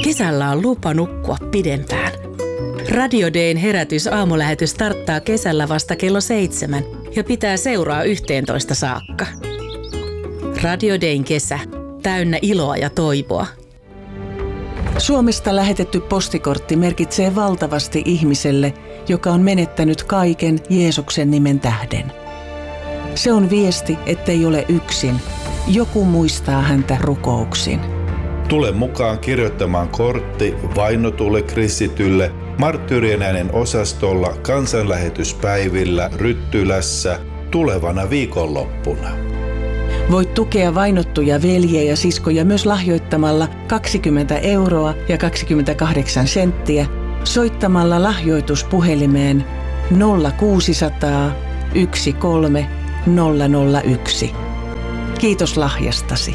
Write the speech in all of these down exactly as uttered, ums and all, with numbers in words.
Kesällä on lupa nukkua pidempään. Radio Dayn herätys aamulähetys starttaa kesällä vasta kello seitsemän ja pitää seuraa yhteentoista saakka. Radio Dayn kesä. Täynnä iloa ja toivoa. Suomesta lähetetty postikortti merkitsee valtavasti ihmiselle, joka on menettänyt kaiken Jeesuksen nimen tähden. Se on viesti, ettei ole yksin. Joku muistaa häntä rukouksin. Tule mukaan kirjoittamaan kortti vainotulle kristitylle Marttyyrien äänen osastolla kansanlähetyspäivillä Ryttylässä tulevana viikonloppuna. Voit tukea vainottuja veljiä ja siskoja myös lahjoittamalla kaksikymmentä euroa ja kaksikymmentäkahdeksan senttiä soittamalla lahjoituspuhelimeen nolla kuusisataa yksi kolme nolla nolla yksi. Kiitos lahjastasi.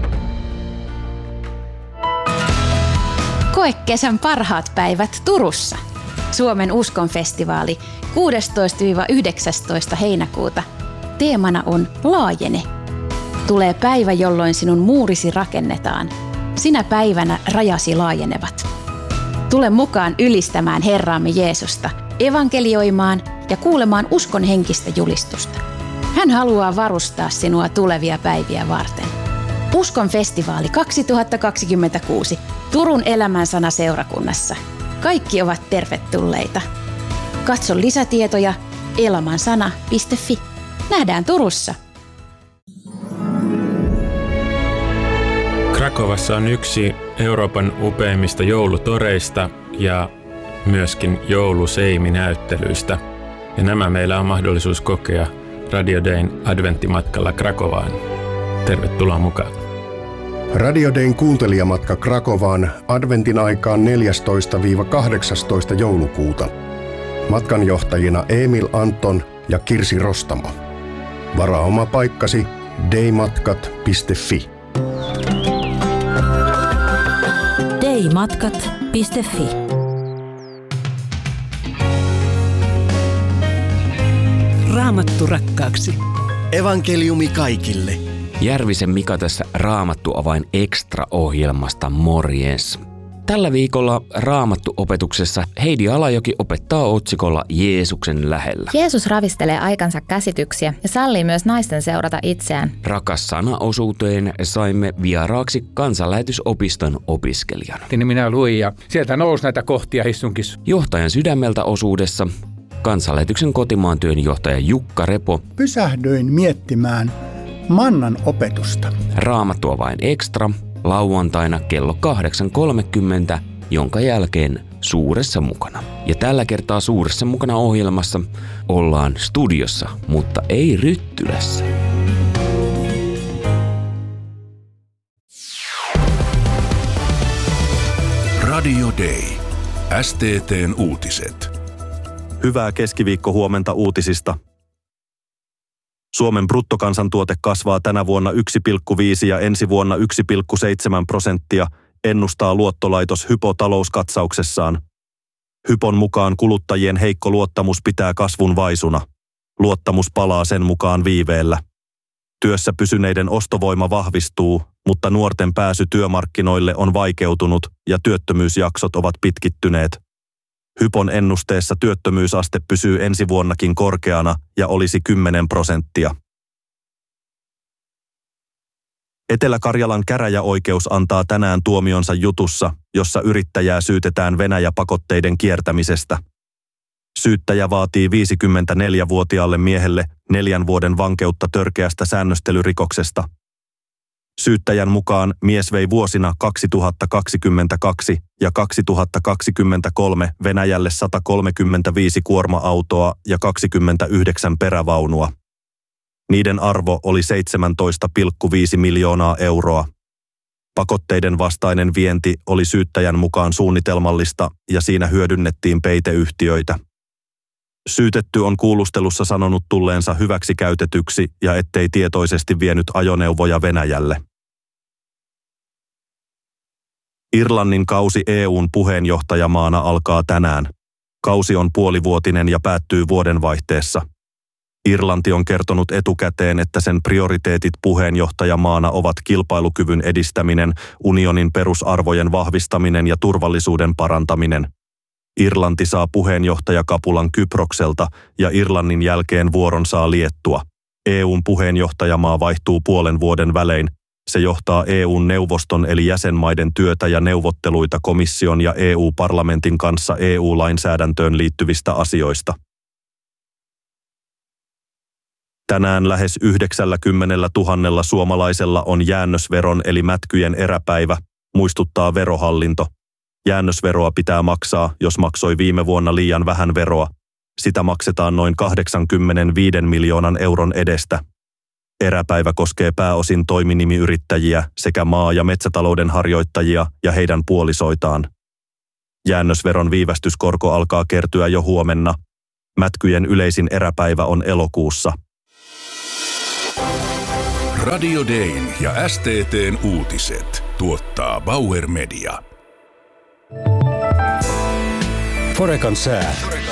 Koe kesän parhaat päivät Turussa. Suomen uskonfestivaali kuudestoista yhdeksästoista heinäkuuta. Teemana on Laajene. Tulee päivä, jolloin sinun muurisi rakennetaan. Sinä päivänä rajasi laajenevat. Tule mukaan ylistämään Herraamme Jeesusta, evankelioimaan ja kuulemaan uskon henkistä julistusta. Hän haluaa varustaa sinua tulevia päiviä varten. Uskon festivaali kaksituhattakaksikymmentäkuusi Turun elämänsana seurakunnassa. Kaikki ovat tervetulleita. Katso lisätietoja elamansana piste fi. Nähdään Turussa. Krakovassa on yksi Euroopan upeimmista joulutoreista ja myöskin jouluseiminäyttelyistä. Ja nämä meillä on mahdollisuus kokea Radio Dayn adventtimatkalla Krakovaan. Tervetuloa mukaan. Radio Dayn kuuntelijamatka Krakovaan adventin aikaan neljästoista kahdeksastoista joulukuuta. Matkanjohtajina Emil Anton ja Kirsi Rostamo. Varaa oma paikkasi daymatkat piste fi. daymatkat piste fi. Raamattu rakkaaksi. Evankeliumi kaikille. Järvisen Mika tässä Raamattu-avain Extra-ohjelmasta morjens. Tällä viikolla Raamattu-opetuksessa Heidi Alajoki opettaa otsikolla Jeesuksen lähellä. Jeesus ravistelee aikansa käsityksiä ja sallii myös naisten seurata itseään. Rakas sana-osuuteen saimme vieraaksi kansanlähetysopiston opiskelijan. Minä luin ja sieltä nousi näitä kohtia hissunkissa. Johtajan sydämeltä osuudessa kansanlähetyksen kotimaan työnjohtaja Jukka Repo. Pysähdyin miettimään mannan opetusta. Raamattu-avain Extra lauantaina kello kahdeksan kolmekymmentä, jonka jälkeen Suuressa mukana. Ja tällä kertaa Suuressa mukana ohjelmassa ollaan studiossa, mutta ei Ryttylässä. Radio Day. S T T:n uutiset. Hyvää keskiviikkohuomenta uutisista. Suomen bruttokansantuote kasvaa tänä vuonna yksi pilkku viisi ja ensi vuonna yksi pilkku seitsemän prosenttia, ennustaa luottolaitos Hypo talouskatsauksessaan. Hypon mukaan kuluttajien heikko luottamus pitää kasvun vaisuna. Luottamus palaa sen mukaan viiveellä. Työssä pysyneiden ostovoima vahvistuu, mutta nuorten pääsy työmarkkinoille on vaikeutunut ja työttömyysjaksot ovat pitkittyneet. Hypon ennusteessa työttömyysaste pysyy ensi vuonnakin korkeana ja olisi kymmenen prosenttia. Etelä-Karjalan käräjäoikeus antaa tänään tuomionsa jutussa, jossa yrittäjää syytetään Venäjä-pakotteiden kiertämisestä. Syyttäjä vaatii viisikymmentäneljävuotiaalle miehelle neljän vuoden vankeutta törkeästä säännöstelyrikoksesta. Syyttäjän mukaan mies vei vuosina kaksituhattakaksikymmentäkaksi ja kaksituhattakaksikymmentäkolme Venäjälle sata kolmekymmentäviisi kuorma-autoa ja kaksikymmentäyhdeksän perävaunua. Niiden arvo oli seitsemäntoista pilkku viisi miljoonaa euroa. Pakotteiden vastainen vienti oli syyttäjän mukaan suunnitelmallista ja siinä hyödynnettiin peiteyhtiöitä. Syytetty on kuulustelussa sanonut tulleensa hyväksikäytetyksi ja ettei tietoisesti vienyt ajoneuvoja Venäjälle. Irlannin kausi E U:n puheenjohtajamaana alkaa tänään. Kausi on puolivuotinen ja päättyy vuodenvaihteessa. Irlanti on kertonut etukäteen, että sen prioriteetit puheenjohtajamaana ovat kilpailukyvyn edistäminen, unionin perusarvojen vahvistaminen ja turvallisuuden parantaminen. Irlanti saa puheenjohtajakapulan Kyprokselta ja Irlannin jälkeen vuoron saa Liettua. E U:n puheenjohtajamaa vaihtuu puolen vuoden välein. Se johtaa E U:n neuvoston eli jäsenmaiden työtä ja neuvotteluita komission ja E U-parlamentin kanssa E U-lainsäädäntöön liittyvistä asioista. Tänään lähes yhdeksänkymmentätuhatta suomalaisella on jäännösveron eli mätkyjen eräpäivä, muistuttaa Verohallinto. Jäännösveroa pitää maksaa, jos maksoi viime vuonna liian vähän veroa. Sitä maksetaan noin kahdeksankymmentäviisi miljoonan euron edestä. Eräpäivä koskee pääosin toiminimiyrittäjiä sekä maa- ja metsätalouden harjoittajia ja heidän puolisoitaan. Jäännösveron viivästyskorko alkaa kertyä jo huomenna. Mätkyjen yleisin eräpäivä on elokuussa. Radio Dayn ja S T T:n uutiset tuottaa Bauer Media. Forekan sää.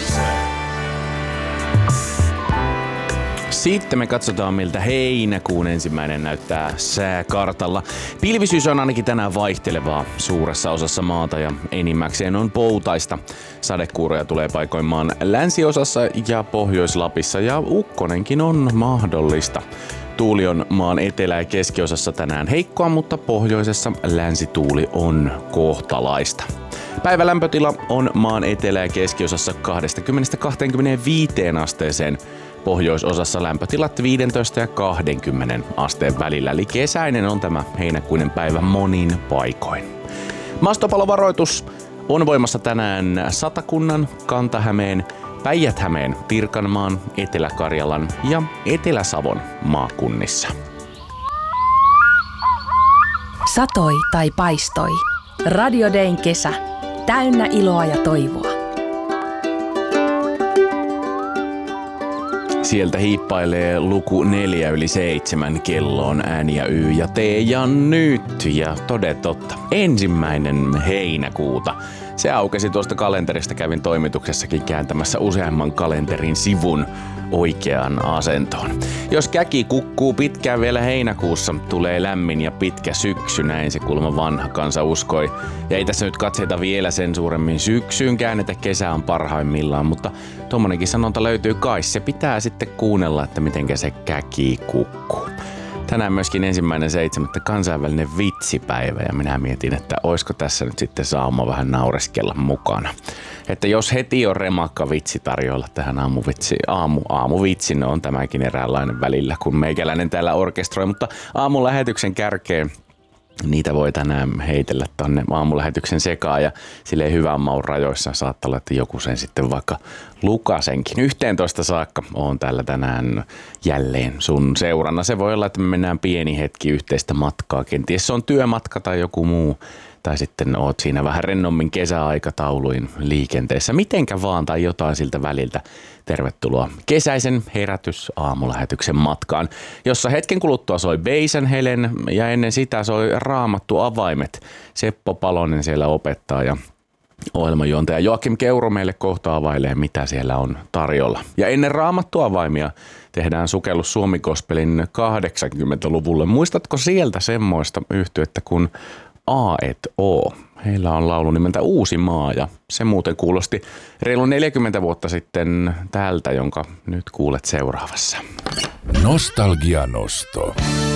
Sitten me katsotaan, miltä heinäkuun ensimmäinen näyttää sääkartalla. Pilvisyys on ainakin tänään vaihtelevaa suuressa osassa maata ja enimmäkseen on poutaista. Sadekuuroja tulee paikoin länsiosassa ja Pohjois-Lapissa ja ukkonenkin on mahdollista. Tuuli on maan etelä- ja keskiosassa tänään heikkoa, mutta pohjoisessa länsituuli on kohtalaista. Päivälämpötila on maan etelä- ja keskiosassa kaksikymmentä kaksikymmentäviisi asteeseen. Pohjoisosassa lämpötilat viisitoista ja kaksikymmentä asteen välillä, eli kesäinen on tämä heinäkuinen päivä monin paikoin. Maastopalovaroitus on voimassa tänään Satakunnan, Kanta-Hämeen, Päijät-Hämeen, Pirkanmaan, Etelä-Karjalan ja Etelä-Savon maakunnissa. Satoi tai paistoi. Radio Dayn kesä. Täynnä iloa ja toivoa. Sieltä hiippailee luku neljä yli seitsemän kelloon ääni ja Y ja T ja nyt. Ja toden totta, ensimmäinen heinäkuuta. Se aukesi tuosta kalenterista, kävin toimituksessakin kääntämässä useamman kalenterin sivun oikeaan asentoon. Jos käki kukkuu pitkään vielä heinäkuussa, tulee lämmin ja pitkä syksy, näin se kulma vanha kansa uskoi. Ja ei tässä nyt katseita vielä sen suuremmin syksyyn käännetä, kesä on parhaimmillaan, mutta tommonenkin sanonta löytyy kai. Se pitää sitten kuunnella, että mitenkä se käki kukkuu. Tänään myöskin ensimmäinen seitsemättä kansainvälinen vitsipäivä ja minä mietin, että oisko tässä nyt sitten sauma vähän naureskella mukana. Että jos heti on remakka vitsi tarjolla tähän aamuvitsi, aamu, aamuvitsi, no on tämäkin eräänlainen välillä, kun meikäläinen täällä orkestroi, mutta aamulähetyksen kärkeen niitä voi tänään heitellä tonne aamulähetyksen sekaan ja silleen hyvän maun rajoissa saattaa olla, että joku sen sitten vaikka lukasenkin. yhteentoista saakka on täällä tänään jälleen sun seurana. Se voi olla, että me mennään pieni hetki yhteistä matkaa. Kenties se on työmatka tai joku muu. Tai sitten oot siinä vähän rennommin kesäaikatauluin liikenteessä. Mitenkä vaan tai jotain siltä väliltä. Tervetuloa kesäisen herätys aamulähetyksen matkaan, jossa hetken kuluttua soi Beisen Helen ja ennen sitä soi Raamattu avaimet. Seppo Palonen siellä opettaa ja ohjelmajuontaja Joakim Keuro meille kohta availee, mitä siellä on tarjolla. Ja ennen Raamattu avaimia tehdään sukellus Suomi Gospelin kahdeksankymmentäluvulle. Muistatko sieltä semmoista yhtyettä kuin A et O? Heillä on laulu nimeltä Uusi maa ja se muuten kuulosti reilu neljäkymmentä vuotta sitten tältä, jonka nyt kuulet seuraavassa. Nostalgia nosto.